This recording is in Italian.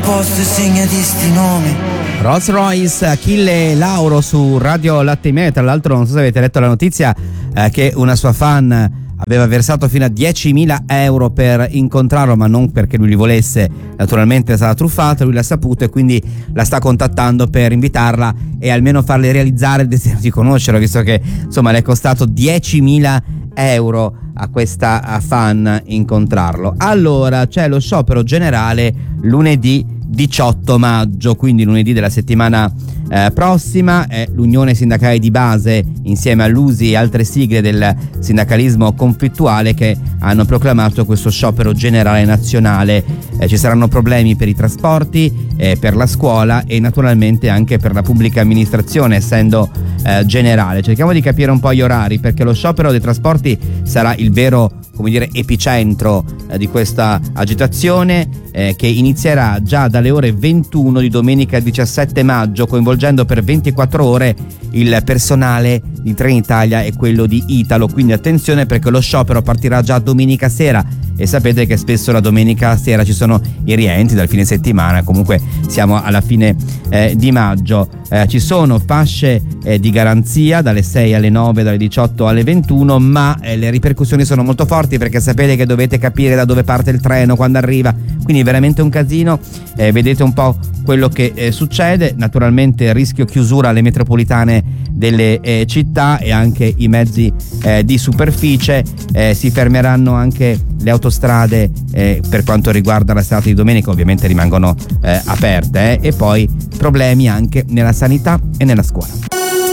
posto e segnati sti nomi. Rolls Royce, Achille Lauro su Radio Latte in Me. Tra l'altro non so se avete letto la notizia che una sua fan aveva versato fino a 10.000 euro per incontrarlo, ma non perché lui li volesse, naturalmente è stata truffata, lui l'ha saputo e quindi la sta contattando per invitarla e almeno farle realizzare il desiderio di conoscerlo, visto che insomma le è costato 10.000 euro a questa fan incontrarlo. Allora c'è lo sciopero generale lunedì 18 maggio, quindi lunedì della settimana prossima. L'Unione Sindacale di Base insieme all'USI e altre sigle del sindacalismo conflittuale che hanno proclamato questo sciopero generale nazionale. Ci saranno problemi per i trasporti, per la scuola e naturalmente anche per la pubblica amministrazione, essendo generale. Cerchiamo di capire un po' gli orari, perché lo sciopero dei trasporti sarà il vero, come dire, epicentro di questa agitazione che inizierà già dalle ore 21 di domenica 17 maggio, coinvolgendo per 24 ore il personale di Trenitalia e quello di Italo. Quindi attenzione, perché lo sciopero partirà già domenica sera e sapete che spesso la domenica sera ci sono i rientri dal fine settimana, comunque siamo alla fine di maggio. Ci sono fasce di garanzia dalle 6 alle 9, dalle 18 alle 21, ma le ripercussioni sono molto forti, perché sapete che dovete capire da dove parte il treno, quando arriva, quindi è veramente un casino. Vedete un po' quello che succede. Naturalmente rischio chiusura alle metropolitane delle città e anche i mezzi di superficie. Si fermeranno anche le autostrade per quanto riguarda la serata di domenica, ovviamente rimangono aperte, e poi problemi anche nella sanità e nella scuola.